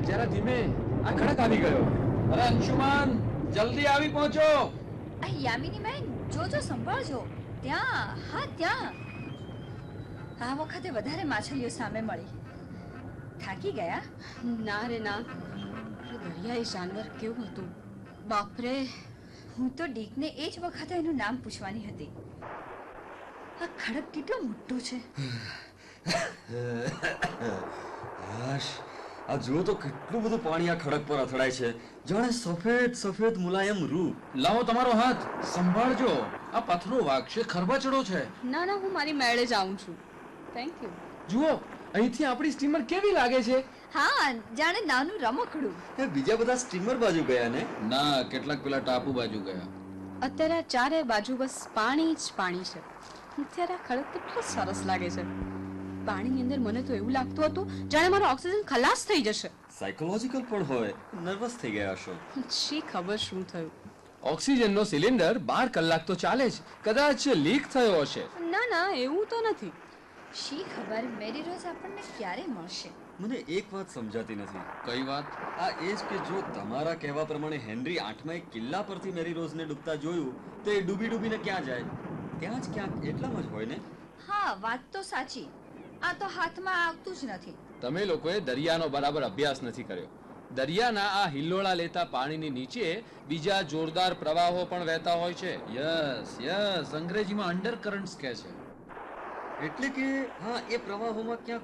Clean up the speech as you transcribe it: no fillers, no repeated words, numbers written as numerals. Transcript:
જરા ધીમે, આ ખડક આવી ગયો. અરે અંશુમાન, જલ્દી આવી પહોંચો. આ યામિની બેન, જોજો, સંભાળજો. ત્યાં, હા ત્યાં. આ વખતે વધારે માછલીઓ સામે મળી. થાકી ગયા? ના રે ના, દરિયાઈ જાનવર કેવું હતું બાપરે. હું તો ડીકને એ જ વખતે એનું નામ પૂછવાની હતી. આ ખડક કેટલો મોટો છે. હાશ, આ જુઓ તો કેટલું બધું પાણી આ ખડક પર અથડાય છે, જાણે સફેદ સફેદ મુલાયમ રૂ. લાવો તમારો હાથ, સંભાળજો. આ પથ્થરો વાગશે, ખરબચડો છે. ના ના, હું મારી મેળે જ આવું છું. Thank you. જુઓ, અહીંથી આપણી સ્ટીમર કેવી લાગે છે. હા, જાણે નાનું રમકડું. બીજા બધા સ્ટીમર બાજુ ગયા ને? ના, કેટલાક પેલા ટાપુ બાજુ ગયા. અત્યારે આ ચારે બાજુ બસ પાણી જ પાણી છે. અત્યારે આ ખડક કેટલો સરસ લાગે છે. પાણીની અંદર મને તો એવું લાગતું હતું જાણે મારો ઓક્સિજન ખલાસ થઈ જશે. સાયકોલોજીકલ પણ હોય, નર્વસ થઈ ગયા હશો. શી ખબર શું થયું. ઓક્સિજનનો સિલિન્ડર 12 કલાક તો ચાલે જ, કદાચ લીક થયો હશે. ના ના, એવું તો નથી. શી ખબર મેરી રોઝ આપણને ક્યારે મળશે. મને એક વાત સમજાતી નથી. કઈ વાત? આ એ જ કે જો તમારા કહેવા પ્રમાણે હેનરી આઠમા એક કિલ્લા પરથી મેરી રોઝને ડૂબતા જોયું તો એ ડૂબી ડૂબીને ક્યાં જાય? ત્યાં જ ક્યાંક એટલામાં જ હોય ને? હા, વાત તો સાચી. આ તો હાથમાં આવતું જ નથી. તમે લોકોએ દરિયાનો બરાબર અભ્યાસ નથી કર્યો. દરિયાના આ હિલ્લોળા લેતા પાણીની નીચે બીજા જોરદાર પ્રવાહો પણ વહેતા હોય છે. યસ યસ, અંગ્રેજીમાં અંડરકરન્ટ્સ કહે છે. એટલે કે હા, એ પ્રવાહોમાં ક્યાંક